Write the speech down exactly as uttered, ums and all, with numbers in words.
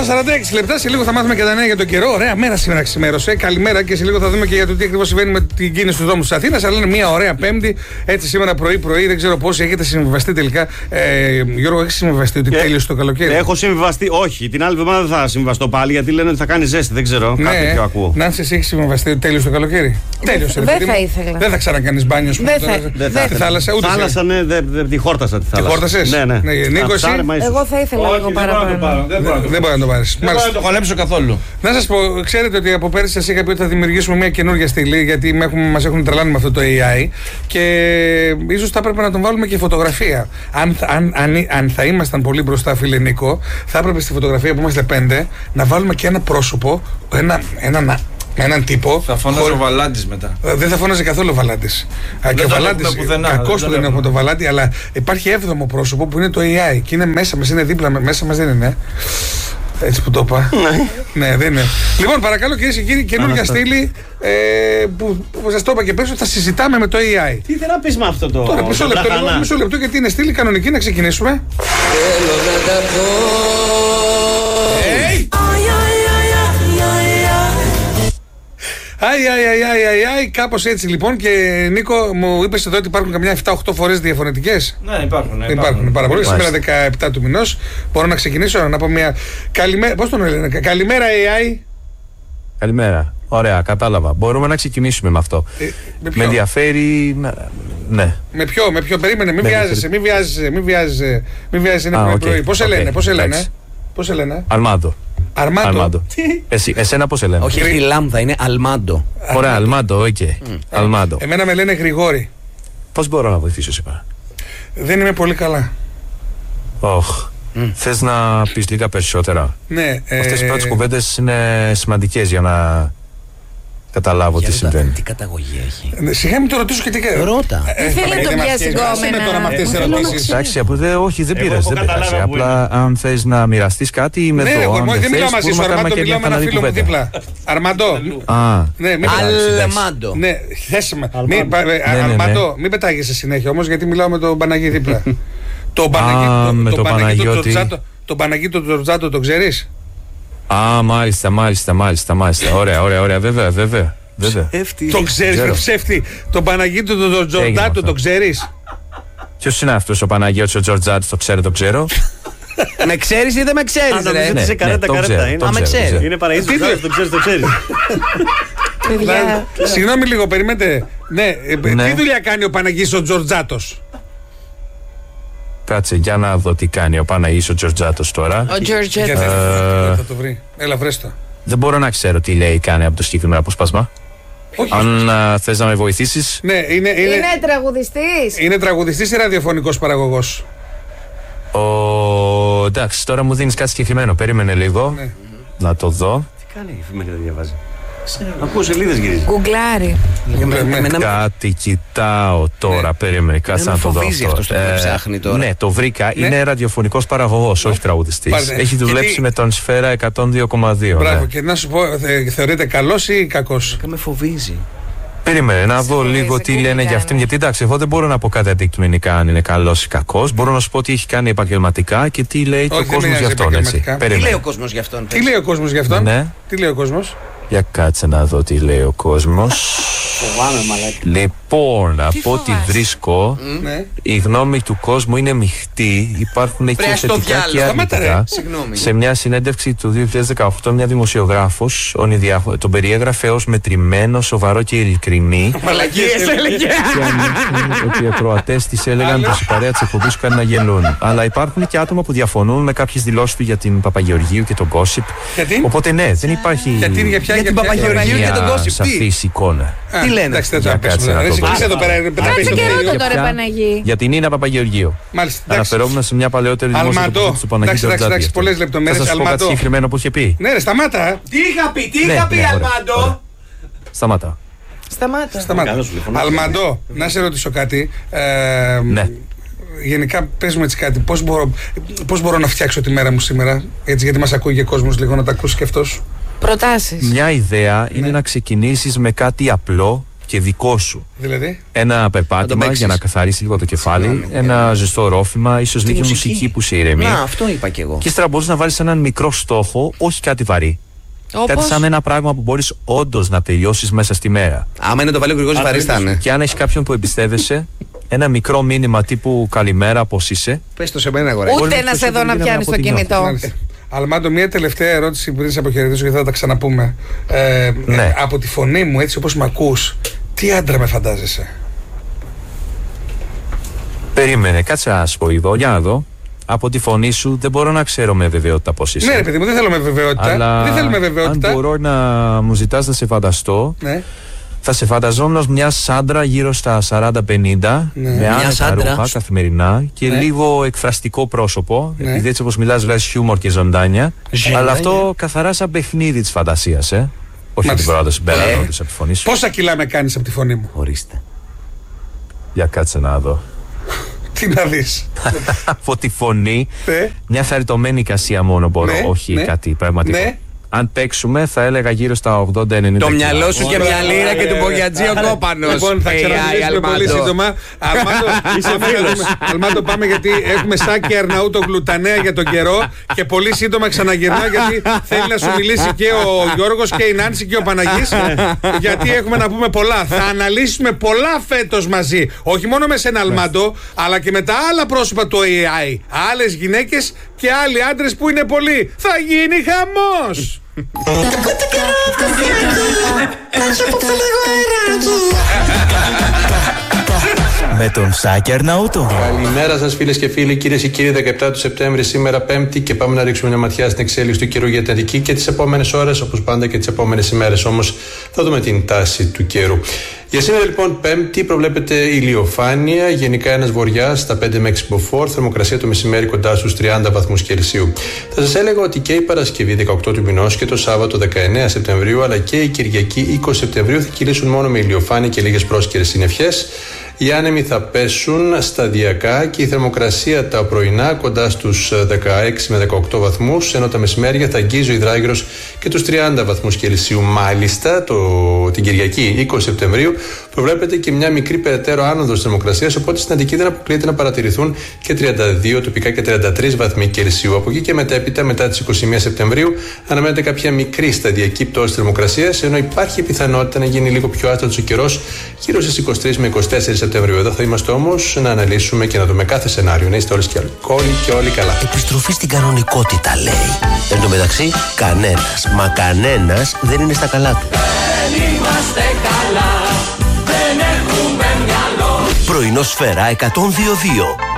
στα σαράντα έξι λεπτά. Σε λίγο θα μάθουμε και τα νέα για τον καιρό. Ωραία μέρα σήμερα ξημέρωσε. Καλημέρα και σε λίγο θα δούμε και για το τι ακριβώς συμβαίνει με την κίνηση του δρόμου της Αθήνας. Αλλά είναι μια ωραία Πέμπτη. Έτσι σήμερα πρωί-πρωί. Δεν ξέρω πόσοι έχετε συμβιβαστεί τελικά. Ε, Γιώργο, έχει συμβιβαστεί ότι ε, τέλειωσε το καλοκαίρι? Έχω συμβιβαστεί. Όχι, την άλλη εβδομάδα θα συμβιβαστώ πάλι γιατί λένε ότι θα κάνει ζέστη. Δεν ξέρω. Ναι, κάτι πιο ακούω. Νάνση, εσύ έχει συμβιβαστεί ότι τέλειωσε το καλοκαίρι? Τέλειωσε. Δεν θα ήθελα. Δεν θα ξανακάνει μπάνιο σου. Δεν θα. Τη θάλασσα, ούτε. Θάλασσα, ναι, τη χόρτασα τη θάλασσα. Τη χόρτασε? Ναι, ναι. Νίκο, εσύ? Εγώ θα ήθελα λίγο παραπάνω. Δεν μπορεί να το πάρει. Δεν μπορώ να το χωνέψω καθόλου. Να σας πω, ξέρετε ότι από πέρυσι σας είχα πει ότι θα δημιουργήσουμε μια καινούργια στήλη, γιατί μας έχουν τρελάνει με αυτό το έι άι και ίσως θα έπρεπε να τον βάλουμε και φωτογραφία. Αν, αν, αν, αν θα ήμασταν πολύ μπροστά, φίλε Νίκο, θα έπρεπε στη φωτογραφία που είμαστε πέντε να βάλουμε και ένα πρόσωπο, ένα, ένα, έναν τύπο. Θα φώναζε χωρί... ο Βαλάντης μετά. Δεν θα φώναζε καθόλου ο Βαλάντης. Και ο Βαλάντης, κακός που δεν έχουμε τον Βαλάντη, αλλά υπάρχει έβδομο πρόσωπο που είναι το έι άι και είναι μέσα μας, είναι δίπλα μέσα μας, δεν είναι? Έτσι που το είπα. Ναι, δεν είναι. Λοιπόν, παρακαλώ κυρίες και κύριοι, καινούργια στήλη ε, που, που σας το είπα και πέρσι, θα συζητάμε με το έι άι. Τι θέλω να πεις με αυτό το. Τώρα, μισό λεπτό, λίγο, μισό λεπτό, γιατί είναι στήλη κανονική, να ξεκινήσουμε. Θέλω να τα πω. Αϊ, αϊ, αϊ, αϊ, αϊ, αϊ, κάπως έτσι λοιπόν. Και Νίκο, μου είπες εδώ ότι υπάρχουν καμιά επτά οχτώ φορές διαφορετικές. Ναι, υπάρχουν. Ναι, υπάρχουν, υπάρχουν πάρα πολύ. Σήμερα δεκαεπτά του μηνός. Μπορώ να ξεκινήσω να πω μια. Καλημέρα. Πώς τον λένε? Καλημέρα, έι άι. Καλημέρα. Ωραία, κατάλαβα. Μπορούμε να ξεκινήσουμε με αυτό. Ε, με, με ενδιαφέρει. Ναι. Με ποιο, με ποιο, περίμενε, μην βιάζεσαι, μην βιάζεσαι, μην βιάζεσαι. Μην βιάζεσαι, είναι πρωί. Okay, πώς σε λένε, okay, πώς σε λένε? Πώς σε λένε? Αλμάντο. Αρμάντο. Αλμάντο. Εσύ, εσένα πώς σε λένε? Όχι, η λάμδα είναι Αλμάντο. Ωραία, Αλμάντο, οκ. Αλμάντο. Εμένα με λένε Γρηγόρη. Πώς μπορώ να βοηθήσω σήμερα? Δεν είμαι πολύ καλά. Ωχ. Mm. Θες να πεις λίγα περισσότερα? Ναι. Αυτές οι πρώτες κουβέντες είναι σημαντικές για να καταλάβω για τι συμβαίνει. Τι καταγωγή έχει? Σιγά μην το ρωτήσω και τι κάνει. Ρώτα. Δεν θέλει το πιάσει γκόμενα. Εντάξει, από δε, όχι, δεν πήρες, δεν πειράζει. Απλά αν θες να μοιραστείς κάτι είμαι εδώ. Ναι, δεν μιλάω μαζί σου, Αρμάντο, μιλάω με ένα φίλο μου δίπλα. Αρμάντο. Αλμάντο. Ναι, θες με. Αρμάντο, μην πετάγεσαι συνέχεια όμως, γιατί μιλάω με τον Παναγί δίπλα. Τον Παναγί τον Τζορτζάτο τον ξέρεις? Α, μάλιστα, μάλιστα, μάλιστα, μάλιστα. Ωραία, ωραία, ωραία, βέβαια, βέβαια. βέβαια. Το ξέρεις, ψεύτη. Τον Παναγίτο τον Τζορτζάτο τον ξέρεις? Ποιος είναι αυτός ο Παναγιώτης ο Τζορτζάτος? Το ξέρω, το ξέρω. Με ξέρεις ή δεν με ξέρεις, ρε? Ναι, σε καρέτα, καρέτα είναι. Α, με ξέρει. Είναι Παναγίτος, το ξέρεις, το ξέρεις. Συγγνώμη λίγο, περιμένετε. Ναι, τι δουλειά κάνει ο Παναγίτος ο Τζορτζάτος? Κάτσε για να δω τι κάνει ο Παναγής ο Τζορτζάτος τώρα. Ο Τζορτζάτος. Θα το βρει. Έλα, βρες το. Δεν μπορώ να ξέρω τι λέει κάνει από το συγκεκριμένο αποσπάσμα. Όχι. Αν uh, θες να με βοηθήσεις. Ναι, είναι, είναι, είναι τραγουδιστής. Είναι τραγουδιστής ή ραδιοφωνικός παραγωγός? Ο... Εντάξει, τώρα μου δίνεις κάτι συγκεκριμένο. Περίμενε λίγο. Ναι. Να το δω. Τι κάνει η εφημερίδα, διαβάζει? Ακούω σελίδες γυρίζει. Γκουγκλάρι. Κάτι κοιτάω τώρα. Ναι. Περίμενε, κάτσε να το δω. Φοβίζει αυτός το που ψάχνει τώρα. Ναι, το βρήκα. Ναι. Είναι ραδιοφωνικός παραγωγός, όχι τραγουδιστής. Πάρτε. Έχει δουλέψει γιατί... με τον Σφαίρα εκατόν δύο κόμμα δύο. Μπράβο, ναι. Και να σου πω, θεωρείται καλός ή κακός? Με φοβίζει. Περίμενε να δω λίγο τι λένε για αυτήν. Γιατί εντάξει, εγώ δεν μπορώ να πω κάτι αντικειμενικά αν είναι καλός ή κακός. Μπορώ να σου πω τι έχει κάνει επαγγελματικά και τι λέει ο κόσμος για αυτόν. Τι λέει ο κόσμος για αυτόν? Τι λέει ο κόσμος για αυτόν? Τι λέει ο κόσμος? Για κάτσε να δω τι λέει ο κόσμος. Φοβάμαι, μαλάκα. Λοιπόν, από ό,τι βρίσκω, mm. η γνώμη του κόσμου είναι μειχτή. Υπάρχουν και θετικά και αρνητικά. Σε μια συνέντευξη του δύο χιλιάδες δεκαοκτώ, μια δημοσιογράφος τον περιέγραφε ως μετρημένο, σοβαρό και ειλικρινή. Μαλακίες έλεγε. Και ανέφερε ότι οι ακροατές της έλεγαν πως η παρέα της εκπομπής κάνει να γελούν. Αλλά υπάρχουν και άτομα που διαφωνούν με κάποιες δηλώσεις του για την Παπαγεωργίου και τον gossip. Οπότε ναι, δεν υπάρχει. Για την Παπαγεωργίου και τον gossip. Σαφής εικόνα. Τι λένε? Κάτσε εδώ πέρα. Κάτσε και ρώτα τώρα, Παναγί. Για την Νίνα Παπαγεωργίου. Αναφερόμουν σε μια παλαιότερη δημόσια του Παναγί Τζορτζάτου. Εντάξει, πολλές λεπτομέρειες. Θα σας πω κάτι συγκεκριμένο που είχε πει. Ναι, ρε, σταμάτα. Τι είχα πει, τι είχα πει, Αλμάντο? Σταμάτα. Σταμάτα. Αλμάντο, να σε ρωτήσω κάτι. Ναι. Γενικά, πες μου έτσι κάτι. Πώς μπορώ, πώς μπορώ να φτιάξω τη μέρα μου σήμερα? Έτσι, γιατί μας ακούει και κόσμος λίγο να τα ακούσει και αυτός. Προτάσεις. Μια ιδέα είναι ναι. να ξεκινήσεις με κάτι απλό και δικό σου. Δηλαδή. Ένα περπάτημα για να καθαρίσει λίγο το κεφάλι, Συγνώμη, ένα yeah. ζεστό ρόφημα, ίσως λίγη μουσική. μουσική που σε ηρεμεί. Να, αυτό είπα κι εγώ. Και ύστερα μπορείς να βάλεις έναν μικρό στόχο, όχι κάτι βαρύ. Όπως? Κάτι σαν ένα πράγμα που μπορείς όντως να τελειώσεις μέσα στη μέρα. Άμα είναι το βάλει ο Γρηγόρης βαρύ θα είναι. Και αν έχει κάποιον που εμπιστεύεσαι, ένα μικρό μήνυμα τύπου καλημέρα, πώς είσαι. Πες το σε μένα, αγοράκι. Ούτε να σε δω να πιάνεις το κινητό. Αλμάντο, μια τελευταία ερώτηση πριν σε αποχαιρετήσω και θα τα ξαναπούμε. Ε, ναι. ε, από τη φωνή μου, έτσι όπως με ακούς, τι άντρα με φαντάζεσαι? Περίμενε, κάτσε να σου πω εδώ, για να δω. Από τη φωνή σου δεν μπορώ να ξέρω με βεβαιότητα πώς είσαι. Ναι, ρε παιδί μου, δεν θέλω με βεβαιότητα. Αλλά δεν θέλω με βεβαιότητα. Αν μπορώ να μου ζητάς να σε φανταστώ, ναι. θα σε φανταζόμουν ως μια άντρα γύρω στα σαράντα πενήντα, ναι. με άνετα ρούχα καθημερινά και ναι. λίγο εκφραστικό πρόσωπο. Ναι. Επειδή έτσι όπως μιλάς βγάζεις χιούμορ και ζωντάνια. Ζε, αλλά αυτό καθαρά σαν παιχνίδι της φαντασίας, ε. Όχι την πρώτη συμπεράσματος από τη φωνή σου. Πόσα κιλά με κάνεις από τη φωνή μου? Ορίστε. Για κάτσε να δω. Τι να δεις? Από τη φωνή, ναι. μια χαριτωμένη εικασία μόνο μπορώ, ναι, όχι ναι, κάτι πραγματικό. Ναι. Αν παίξουμε θα έλεγα γύρω στα ογδόντα ενενήντα. Το μυαλό σου και μια λίρα και του Μπογιατζή ο Κόπανος. Λοιπόν, θα ξαναμιλήσουμε πολύ σύντομα. Αλμάντο, πάμε γιατί έχουμε Σάκη Αρναούτογλου τα νέα για τον καιρό και πολύ σύντομα ξαναγυρνάω γιατί θέλει να σου μιλήσει και ο Γιώργος και η Νάνση και ο Παναγής, γιατί έχουμε να πούμε πολλά. Θα αναλύσουμε πολλά φέτος μαζί. Όχι μόνο με σένα, Αλμάντο, αλλά και με τα άλλα πρόσωπα του έι άι. Άλλες γυναίκες και άλλοι άντρες που είναι πολλοί. Θα γίνει χαμός! Με τον Σάκη Αρναούτο. Καλημέρα σας φίλες και φίλοι, κυρίες και κύριοι. δεκαεπτά του Σεπτέμβρη, σήμερα Πέμπτη, και πάμε να ρίξουμε μια ματιά στην εξέλιξη του καιρού για την Αττική και τις επόμενες ώρες, όπως πάντα και τις επόμενες ημέρες. Όμως θα δούμε την τάση του καιρού. Για σήμερα λοιπόν Πέμπτη προβλέπεται ηλιοφάνεια, γενικά ένας βοριάς στα πέντε με έξι μποφόρ, θερμοκρασία το μεσημέρι κοντά στους τριάντα βαθμούς Κελσίου. Θα σας έλεγα ότι και η Παρασκευή δεκαοκτώ του μηνός και το Σάββατο δεκαεννέα Σεπτεμβρίου αλλά και η Κυριακή είκοσι Σεπτεμβρίου θα κυλήσουν μόνο με ηλιοφάνεια και λίγες πρόσκαιρες συννεφιές. Οι άνεμοι θα πέσουν σταδιακά και η θερμοκρασία τα πρωινά κοντά στους δεκαέξι με δεκαοκτώ βαθμούς, ενώ τα μεσημέρια θα αγγίζει ο υδράγυρος και τους τριάντα βαθμούς Κελσίου. Μάλιστα, το, την Κυριακή είκοσι Σεπτεμβρίου προβλέπεται και μια μικρή περαιτέρω άνοδος θερμοκρασίας, οπότε στην Αττική δεν αποκλείεται να παρατηρηθούν και τριάντα δύο, τοπικά και τριάντα τρεις βαθμοί Κελσίου. Από εκεί και μετέπειτα, μετά τις είκοσι μία Σεπτεμβρίου, αναμένεται κάποια μικρή σταδιακή πτώση θερμοκρασίας, ενώ υπάρχει πιθανότητα να γίνει λίγο πιο άστατος ο καιρός γύρω στις είκοσι τρεις με είκοσι τέσσερις Σεπτεμβρίου. Εδώ θα είμαστε όμως να αναλύσουμε και να δούμε κάθε σενάριο. Να είστε όλες και όλοι και όλοι καλά. Επιστροφή στην κανονικότητα, λέει. Εν τω μεταξύ, κανένας, μα κανένας δεν είναι στα καλά του. Δεν είμαστε καλά, δεν έχουμε μυαλό. Πρωινό Σφαίρα εκατόν δύο κόμμα δύο.